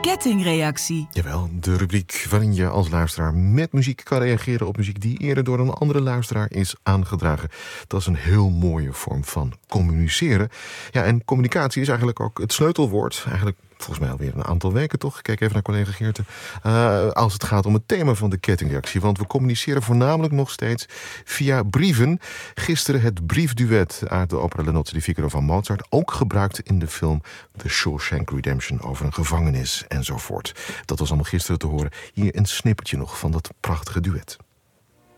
kettingreactie. Jawel, de rubriek waarin je als luisteraar met muziek kan reageren op muziek die eerder door een andere luisteraar is aangedragen. Dat is een heel mooie vorm van communiceren. Ja, en communicatie is eigenlijk ook het sleutelwoord. Eigenlijk volgens mij alweer een aantal weken, toch? Ik kijk even naar collega Geerte. Als het gaat om het thema van de kettingreactie. Want we communiceren voornamelijk nog steeds via brieven. Gisteren het briefduet uit de opera Le Nozze di Figaro van Mozart. Ook gebruikt in de film The Shawshank Redemption over een gevangenis enzovoort. Dat was allemaal gisteren te horen. Hier een snippertje nog van dat prachtige duet.